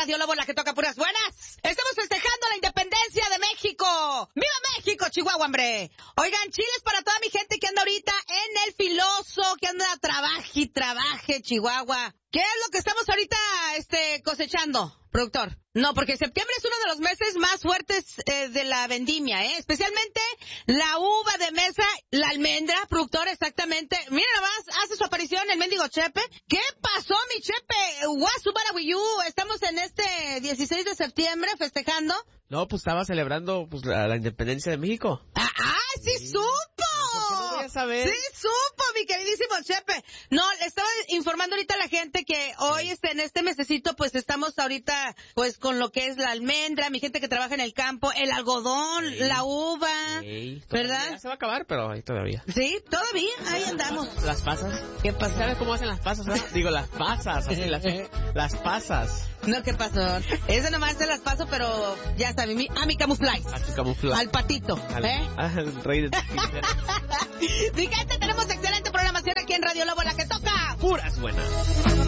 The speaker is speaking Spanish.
Radio Lobo, la que toca puras buenas. Estamos festejando la independencia de México. ¡Viva México, Chihuahua, hombre! Oigan, chiles para toda mi gente que anda ahorita en el filoso, que anda trabaje, Chihuahua. ¿Qué es lo que estamos ahorita cosechando, productor? No, porque septiembre es uno de los meses más fuertes de la vendimia, especialmente la uva de mesa, la almendra, productor, exactamente. Mira nomás, hace su aparición el mendigo Chepe. ¿Qué pasó, mi Chepe? Guasubarahuiyú, estamos en este 16 de septiembre festejando. No, pues estaba celebrando la independencia de México. ¡Sí supo! ¿Por qué no voy a saber? ¡Sí supo, mi queridísimo Chepe! No, le estaba informando ahorita a la gente que hoy, en este mesecito, pues estamos ahorita, pues, con lo que es la almendra, mi gente que trabaja en el campo, el algodón, la uva, ¿verdad? Ya se va a acabar, pero ahí todavía. Sí, todavía, ahí andamos. ¿Las pasas? ¿Qué pasa? ¿Sabes cómo hacen las pasas? Digo, las pasas, así, las pasas. No, ¿qué pasó? Eso nomás se las paso, pero ya está, mi camuflaje. A tu camuflaje. Al patito, Al rey de Mi gente, tenemos excelente programación aquí en Radio Lobo, la que toca puras buenas.